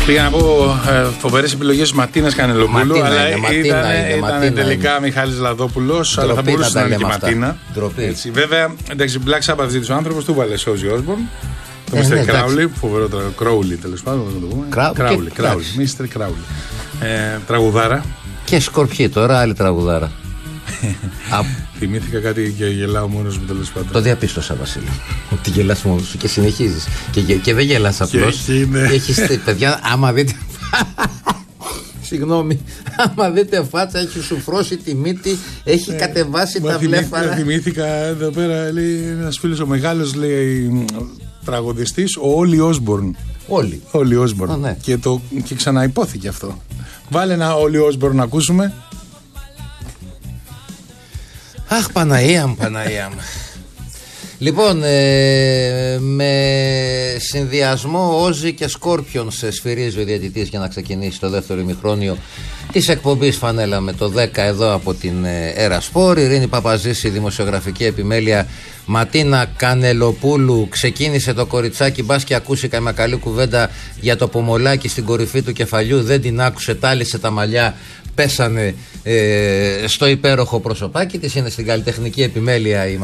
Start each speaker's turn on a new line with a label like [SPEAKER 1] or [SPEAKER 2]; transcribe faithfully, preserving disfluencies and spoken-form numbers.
[SPEAKER 1] Πήγα να πω ε, φοβερές επιλογές Ματίνας Κανελοπούλου, αλλά ήταν τελικά Μιχάλης Λαδόπουλος, αλλά θα μπορούσε να είναι και Ματίνα. Έτσι, βέβαια, εντάξει, Black Sabbath ζήτησε ο άνθρωπος, του βάλε Σόζι Όσμπορν. Το μίστερ Κράουλι, φοβερό Κράουλι τέλος πάντων, να το πούμε. Κράουλι, Κράουλι, μίστερ Κράουλι. Τραγουδάρα.
[SPEAKER 2] Και Σκορπιοί τώρα, άλλη τραγουδάρα.
[SPEAKER 1] Θυμήθηκα κάτι και γελάω μόνος μου τέλος πάντων.
[SPEAKER 2] Το διαπίστωσα, Βασίλη. Ότι γελάς μόνος σου και συνεχίζεις. Και, και δεν γελάς απλώς. Έχεις, παιδιά, άμα δείτε. Συγγνώμη, άμα δείτε φάτσα, έχει σουφρώσει τη μύτη, έχει ε, κατεβάσει τα βλέφαρα.
[SPEAKER 1] Θυμήθηκα εδώ πέρα, λέει ένας φίλος ο μεγάλος, λέει τραγουδιστής, ο Όλι Όσμπορν.
[SPEAKER 2] Όλοι.
[SPEAKER 1] Όλι Όσμπορν. Ναι. Και, το, και ξαναυπόθηκε αυτό. Βάλε ένα Όλι Όσμπορν να ακούσουμε.
[SPEAKER 2] Αχ, Παναία μου, Παναία μου. Λοιπόν, ε, με συνδυασμό Όζι και Σκόρπιον σε σφυρίζει ο διαιτητής για να ξεκινήσει το δεύτερο ημιχρόνιο της εκπομπής Φανέλα με το δέκα εδώ από την Ερασπόρ. Ειρήνη Παπαζήση, δημοσιογραφική επιμέλεια. Ματίνα Κανελοπούλου, ξεκίνησε το κοριτσάκι, μπας και ακούσει καμιά καλή κουβέντα για το πομολάκι στην κορυφή του κεφαλιού, δεν την άκουσε, τάλισε τα μαλλιά, πέσανε ε, στο υπέροχο προσωπάκι της. Είναι στην καλλιτεχνική επιμέλεια η